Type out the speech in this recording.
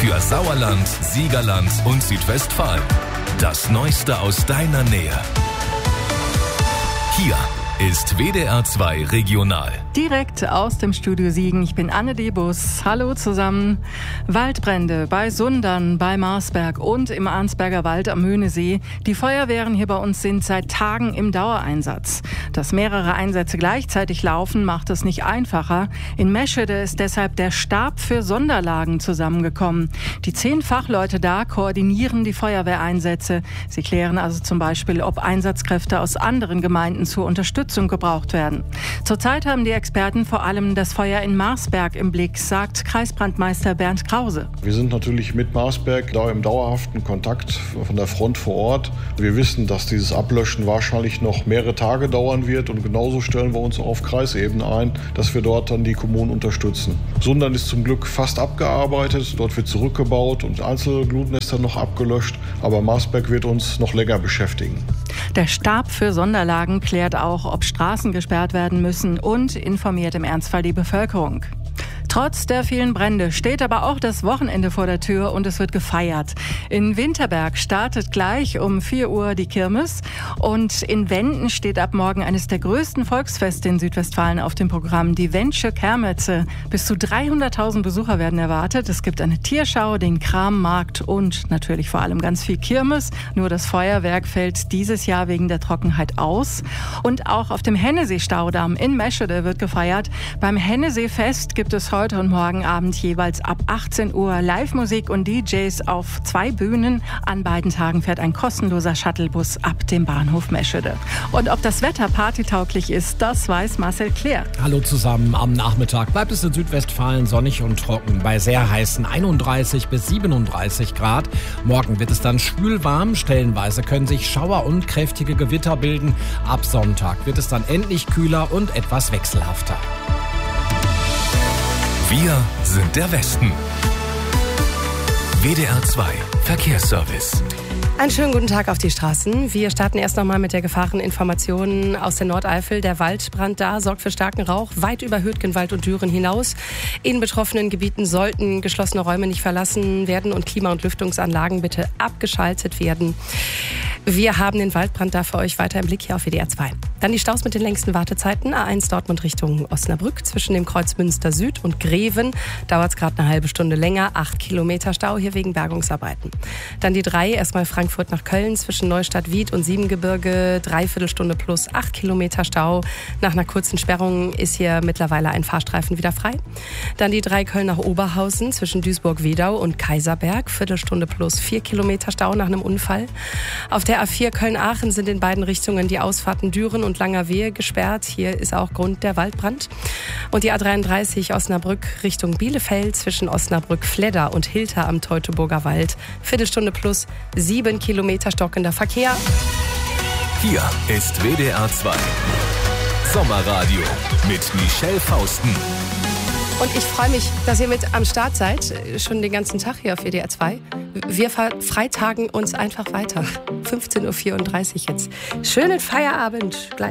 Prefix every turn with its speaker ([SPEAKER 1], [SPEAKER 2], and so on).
[SPEAKER 1] Für Sauerland, Siegerland und Südwestfalen. Das Neueste aus deiner Nähe. Hier ist WDR 2 Regional.
[SPEAKER 2] Direkt aus dem Studio Siegen. Ich bin Anne Debus. Hallo zusammen. Waldbrände bei Sundern, bei Marsberg und im Arnsberger Wald am Möhnesee. Die Feuerwehren hier bei uns sind seit Tagen im Dauereinsatz. Dass mehrere Einsätze gleichzeitig laufen, macht es nicht einfacher. In Meschede ist deshalb der Stab für Sonderlagen zusammengekommen. Die 10 Fachleute da koordinieren die Feuerwehreinsätze. Sie klären also zum Beispiel, ob Einsatzkräfte aus anderen Gemeinden zur Unterstützung gebraucht werden. Zurzeit haben die Experten vor allem das Feuer in Marsberg im Blick, sagt Kreisbrandmeister Bernd Krause.
[SPEAKER 3] Wir sind natürlich mit Marsberg da im dauerhaften Kontakt von der Front vor Ort. Wir wissen, dass dieses Ablöschen wahrscheinlich noch mehrere Tage dauern wird und genauso stellen wir uns auf Kreisebene ein, dass wir dort dann die Kommunen unterstützen. Sundern ist zum Glück fast abgearbeitet, dort wird zurückgebaut und Einzelglutnester noch abgelöscht, aber Marsberg wird uns noch länger beschäftigen.
[SPEAKER 2] Der Stab für Sonderlagen klärt auch, ob Straßen gesperrt werden müssen und informiert im Ernstfall die Bevölkerung. Trotz der vielen Brände steht aber auch das Wochenende vor der Tür und es wird gefeiert. In Winterberg startet gleich um 4 Uhr die Kirmes und in Wenden steht ab morgen eines der größten Volksfeste in Südwestfalen auf dem Programm, die Wendsche Kermesse. Bis zu 300.000 Besucher werden erwartet. Es gibt eine Tierschau, den Krammarkt und natürlich vor allem ganz viel Kirmes. Nur das Feuerwerk fällt dieses Jahr wegen der Trockenheit aus. Und auch auf dem Hennesee-Staudamm in Meschede wird gefeiert. Beim Hennesee-Fest gibt es heute und morgen Abend jeweils ab 18 Uhr Live-Musik und DJs auf 2 Bühnen. An beiden Tagen fährt ein kostenloser Shuttlebus ab dem Bahnhof Meschede. Und ob das Wetter partytauglich ist, das weiß Marcel Kleer.
[SPEAKER 4] Hallo zusammen. Am Nachmittag bleibt es in Südwestfalen sonnig und trocken bei sehr heißen 31 bis 37 Grad. Morgen wird es dann schwül warm. Stellenweise können sich Schauer und kräftige Gewitter bilden. Ab Sonntag wird es dann endlich kühler und etwas wechselhafter.
[SPEAKER 1] Wir sind der Westen. WDR 2 Verkehrsservice.
[SPEAKER 5] Einen schönen guten Tag auf die Straßen. Wir starten erst nochmal mit der Gefahreninformation aus der Nordeifel. Der Waldbrand da sorgt für starken Rauch weit über Hürtgenwald und Düren hinaus. In betroffenen Gebieten sollten geschlossene Räume nicht verlassen werden und Klima- und Lüftungsanlagen bitte abgeschaltet werden. Wir haben den Waldbrand da für euch weiter im Blick hier auf WDR 2. Dann die Staus mit den längsten Wartezeiten. A1 Dortmund Richtung Osnabrück zwischen dem Kreuz Münster Süd und Greven. Dauert es gerade eine halbe Stunde länger. 8 Kilometer Stau hier wegen Bergungsarbeiten. Dann die 3, erstmal Frankfurt nach Köln zwischen Neustadt-Wied und Siebengebirge. 3/4 Stunde plus 8 Kilometer Stau. Nach einer kurzen Sperrung ist hier mittlerweile ein Fahrstreifen wieder frei. Dann die 3 Köln nach Oberhausen zwischen Duisburg-Wedau und Kaiserberg. Viertelstunde plus 4 Kilometer Stau nach einem Unfall. Auf der A4 Köln-Aachen sind in beiden Richtungen die Ausfahrten Düren und Langerwehe gesperrt. Hier ist auch Grund der Waldbrand. Und die A33 Osnabrück Richtung Bielefeld zwischen Osnabrück-Fledder und Hilter am Teutoburger Wald. Viertelstunde plus 7 Kilometer stockender Verkehr.
[SPEAKER 1] Hier ist WDR 2 Sommerradio mit Michelle Fausten.
[SPEAKER 5] Und ich freue mich, dass ihr mit am Start seid, schon den ganzen Tag hier auf WDR 2. Wir freitagen uns einfach weiter. 15.34 Uhr jetzt. Schönen Feierabend gleich.